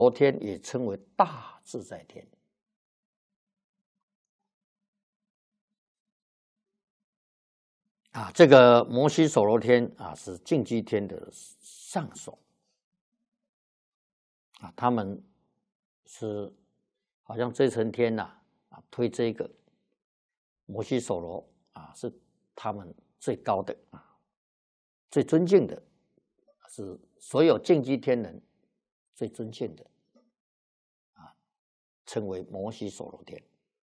罗天也称为大自在天。这个摩西所罗天是净居天的上首他们是好像这层天推这个摩西所罗是他们最高的最尊敬的，是所有净居天人最尊敬的称为摩西所罗天。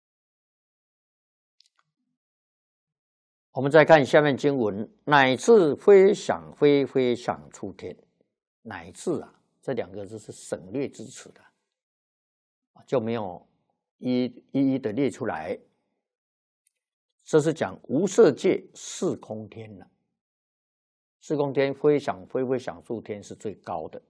我们再看下面经文，乃至飞翔飞飞翔出天，乃至这两个字是省略之词的，就没有一一的列出来。这是讲无色界四空天了。四空天飞翔飞飞翔出天是最高的，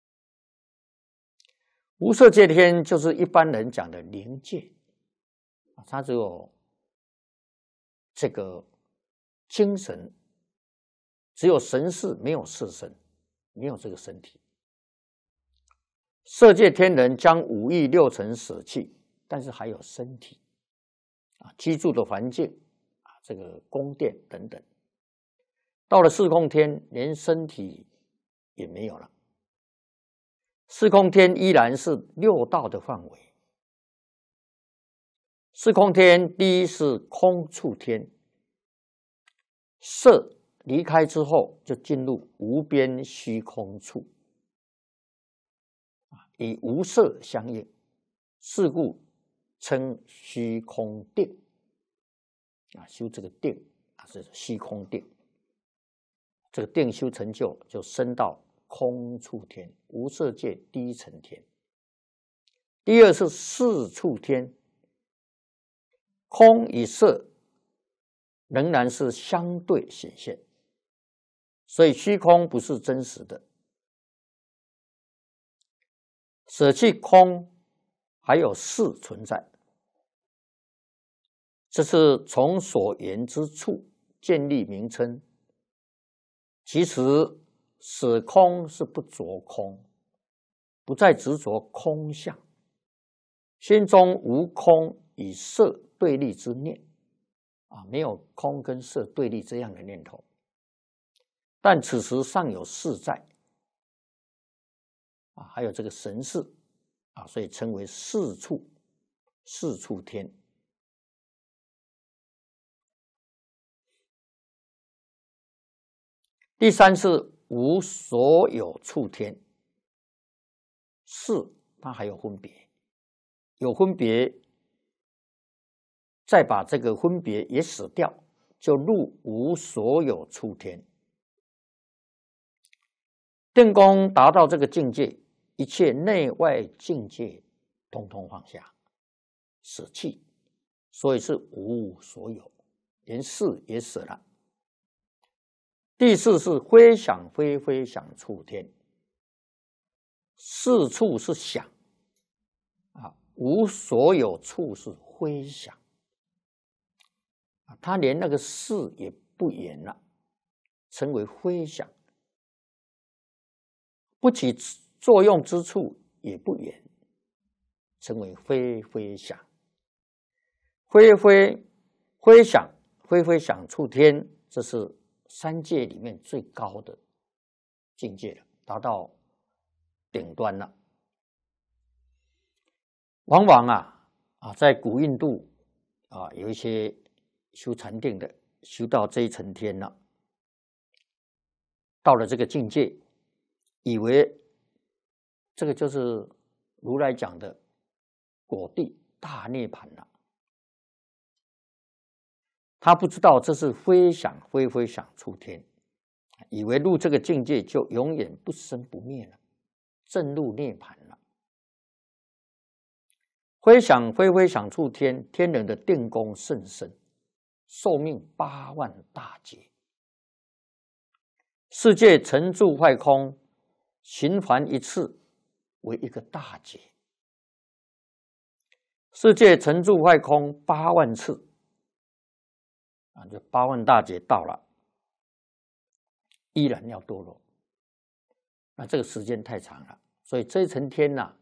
无色界天就是一般人讲的灵界，它只有这个精神，只有神识，没有色身，没有这个身体。色界天人将五欲六尘舍弃，但是还有身体居住的环境这个宫殿等等。到了四空天，连身体也没有了。四空天依然是六道的范围。四空天第一是空处天，色离开之后就进入无边虚空处，以无色相应，是故称虚空定修这个定是虚空定。这个定修成就，就升到空处天，无色界第一层天。第二是四处天，空与色仍然是相对显现，所以虚空不是真实的。舍弃空，还有事存在，这是从所言之处建立名称。其实舍空是不着空，不再执着空相，心中无空与色对立之念没有空跟色对立这样的念头，但此时尚有事在还有这个神识所以称为四处天。第三是无所有处天，是它还有分别，有分别，再把这个分别也舍掉，就入无所有处天。定功达到这个境界，一切内外境界统统放下，舍弃，所以是无所有，连事也舍了。第四是飞翔飞飞翔出天，四处是想无所有处是飞翔他连那个事也不言了，称为飞翔，不起作用之处也不言，称为飞飞翔。飞翔飞飞翔出天，这是三界里面最高的境界了，达到顶端了。往往在古印度有一些修禅定的，修到这一层天了，到了这个境界，以为这个就是如来讲的果地大涅槃了。他不知道这是飞翔飞飞翔出天，以为入这个境界就永远不生不灭了，正入涅槃了。飞翔飞飞翔出天，天人的定功甚深，寿命8万大劫。世界成住坏空，循环一次为一个大劫。世界成住坏空8万次就8万大劫到了，依然要堕落。那这个时间太长了，所以这一层天